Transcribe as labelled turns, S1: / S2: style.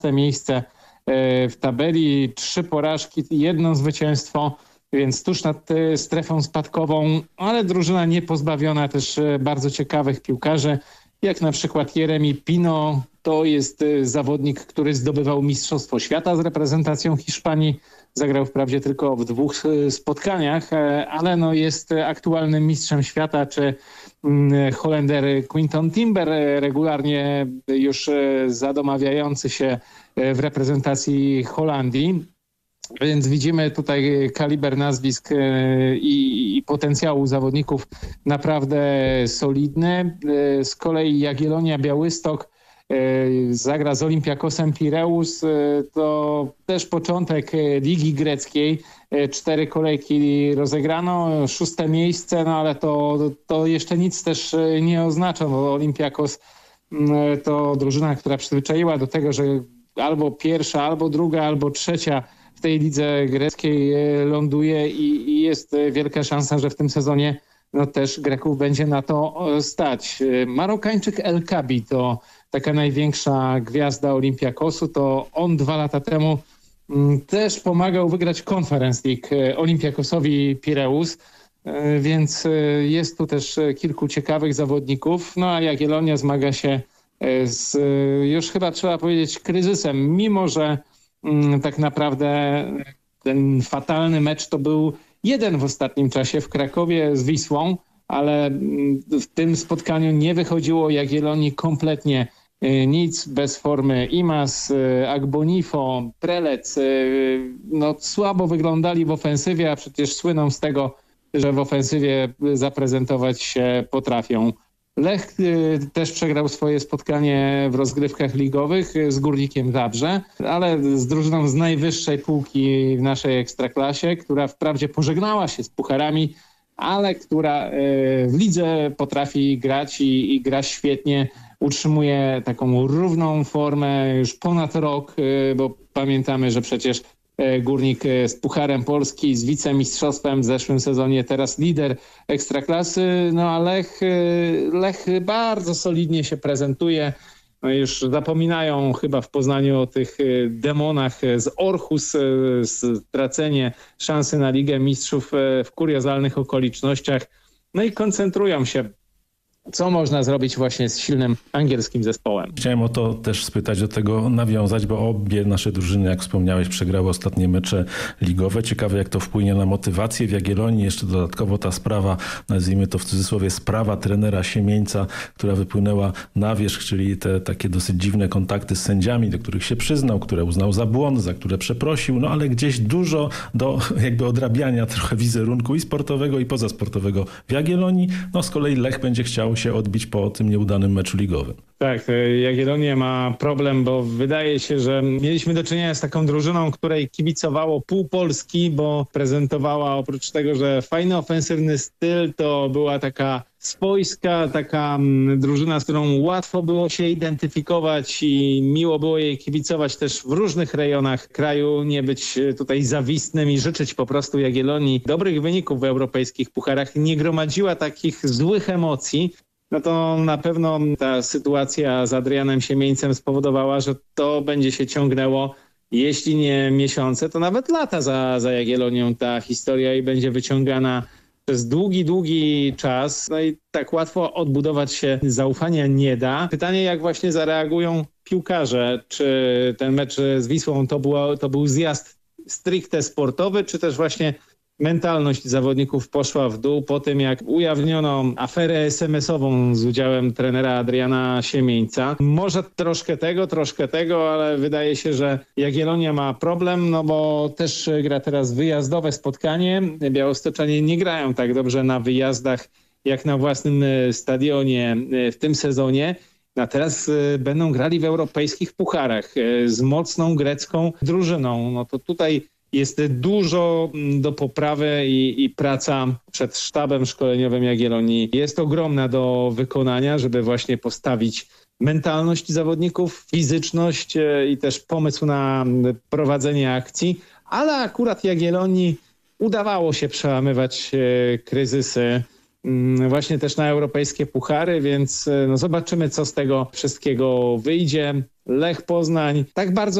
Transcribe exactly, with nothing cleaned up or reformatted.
S1: miejsce w tabeli, trzy porażki, jedno zwycięstwo, więc tuż nad strefą spadkową, ale drużyna nie pozbawiona też bardzo ciekawych piłkarzy, jak na przykład Jeremy Pino. To jest zawodnik, który zdobywał Mistrzostwo Świata z reprezentacją Hiszpanii. Zagrał wprawdzie tylko w dwóch spotkaniach, ale no jest aktualnym mistrzem świata, czy Holender Quinton Timber, regularnie już zadomawiający się w reprezentacji Holandii. Więc widzimy tutaj kaliber nazwisk i, i potencjału zawodników naprawdę solidny. Z kolei Jagiellonia Białystok zagra z Olympiakosem Pireus. To też początek Ligi Greckiej. Cztery kolejki rozegrano, szóste miejsce, no ale to, to jeszcze nic też nie oznacza, bo Olympiakos to drużyna, która przyzwyczaiła do tego, że albo pierwsza, albo druga, albo trzecia w tej lidze greckiej ląduje i, i jest wielka szansa, że w tym sezonie no też Greków będzie na to stać. Marokańczyk El Kabi to taka największa gwiazda Olympiakosu, to on dwa lata temu też pomagał wygrać Conference League Olympiakosowi Pireus, więc jest tu też kilku ciekawych zawodników. No a Jagiellonia zmaga się z, już chyba trzeba powiedzieć, kryzysem, mimo że tak naprawdę ten fatalny mecz to był jeden w ostatnim czasie w Krakowie z Wisłą, ale w tym spotkaniu nie wychodziło Jagiellonii kompletnie nic, bez formy Imas, Agbonifo, Prelec. No, słabo wyglądali w ofensywie, a przecież słyną z tego, że w ofensywie zaprezentować się potrafią. Lech też przegrał swoje spotkanie w rozgrywkach ligowych z Górnikiem Zabrze, ale z drużyną z najwyższej półki w naszej ekstraklasie, która wprawdzie pożegnała się z pucharami, ale która w lidze potrafi grać i, i gra świetnie, utrzymuje taką równą formę już ponad rok, bo pamiętamy, że przecież Górnik z Pucharem Polski, z wicemistrzostwem w zeszłym sezonie, teraz lider Ekstraklasy, no a Lech, Lech bardzo solidnie się prezentuje. No już zapominają chyba w Poznaniu o tych demonach z Orchus, stracenie szansy na Ligę Mistrzów w kuriozalnych okolicznościach. No i koncentrują się, co można zrobić właśnie z silnym angielskim zespołem.
S2: Chciałem o to też spytać, do tego nawiązać, bo obie nasze drużyny, jak wspomniałeś, przegrały ostatnie mecze ligowe. Ciekawe, jak to wpłynie na motywację w Jagiellonii. Jeszcze dodatkowo ta sprawa, nazwijmy to w cudzysłowie, sprawa trenera Siemieńca, która wypłynęła na wierzch, czyli te takie dosyć dziwne kontakty z sędziami, do których się przyznał, które uznał za błąd, za które przeprosił, no ale gdzieś dużo do jakby odrabiania trochę wizerunku i sportowego, i pozasportowego w Jagiellonii. No z kolei Lech będzie chciał się odbić po tym nieudanym meczu ligowym.
S1: Tak, Jagiellonia ma problem, bo wydaje się, że mieliśmy do czynienia z taką drużyną, której kibicowało pół Polski, bo prezentowała oprócz tego, że fajny ofensywny styl, to była taka swojska, taka drużyna, z którą łatwo było się identyfikować i miło było jej kibicować też w różnych rejonach kraju, nie być tutaj zawistnym i życzyć po prostu Jagiellonii dobrych wyników w europejskich pucharach. Nie gromadziła takich złych emocji. No to na pewno ta sytuacja z Adrianem Siemieńcem spowodowała, że to będzie się ciągnęło, jeśli nie miesiące, to nawet lata za, za Jagiellonią ta historia i będzie wyciągana przez długi, długi czas. No i tak łatwo odbudować się zaufania nie da. Pytanie, jak właśnie zareagują piłkarze. Czy ten mecz z Wisłą to, było, to był zjazd stricte sportowy, czy też właśnie mentalność zawodników poszła w dół po tym, jak ujawniono aferę es em esową z udziałem trenera Adriana Siemieńca. Może troszkę tego, troszkę tego, ale wydaje się, że Jagiellonia ma problem, no bo też gra teraz wyjazdowe spotkanie. Białostoczanie nie grają tak dobrze na wyjazdach jak na własnym stadionie w tym sezonie. A teraz będą grali w europejskich pucharach z mocną grecką drużyną. No to tutaj jest dużo do poprawy i, i praca przed sztabem szkoleniowym Jagiellonii jest ogromna do wykonania, żeby właśnie postawić mentalność zawodników, fizyczność i też pomysł na prowadzenie akcji, ale akurat Jagiellonii udawało się przełamywać kryzysy właśnie też na europejskie puchary, więc no zobaczymy, co z tego wszystkiego wyjdzie. Lech Poznań tak bardzo